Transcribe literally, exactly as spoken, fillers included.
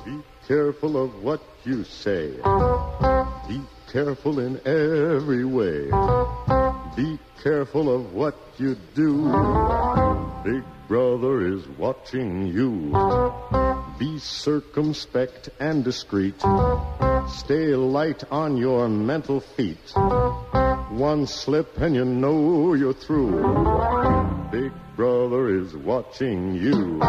Be careful of what you say. Be careful in every way. Be careful of what you do. Big Brother is watching you. Be circumspect and discreet. Stay light on your mental feet. One slip and you know you're through. Big Brother is watching you.